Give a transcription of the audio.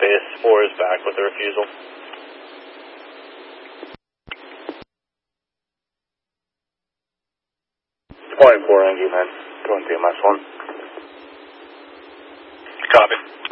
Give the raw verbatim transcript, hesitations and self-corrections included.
base four is back with the refusal. Point four, Angie, man. Going to M S one. Copy.